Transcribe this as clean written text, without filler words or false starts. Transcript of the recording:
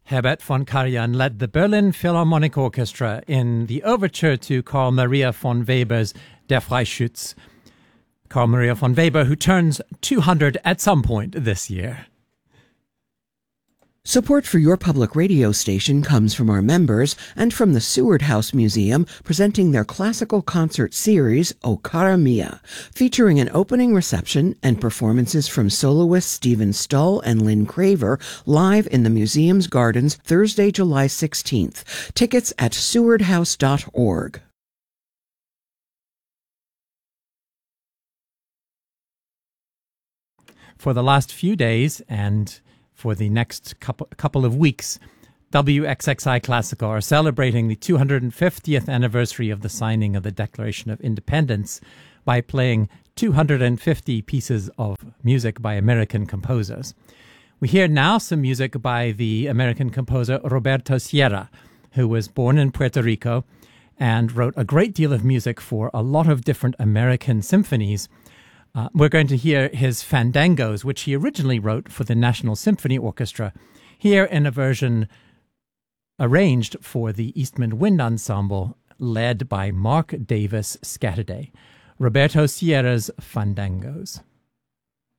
Herbert von Karajan led the Berlin Philharmonic Orchestra in the overture to Carl Maria von Weber's Der Freischütz. Carl Maria von Weber, who turns 200 at some point this year. Support for your public radio station comes from our members and from the Seward House Museum, presenting their classical concert series, O Cara Mia, featuring an opening reception and performances from soloists Stephen Stull and Lynn Craver live in the museum's gardens Thursday, July 16th. Tickets at sewardhouse.org. For the last few days and for the next couple of weeks, WXXI Classical are celebrating the 250th anniversary of the signing of the Declaration of Independence by playing 250 pieces of music by American composers. We hear now some music by the American composer Roberto Sierra, who was born in Puerto Rico and wrote a great deal of music for a lot of different American symphonies. We're going to hear his Fandangos, which he originally wrote for the National Symphony Orchestra, here in a version arranged for the Eastman Wind Ensemble, led by Mark Davis Scatterday. Roberto Sierra's Fandangos.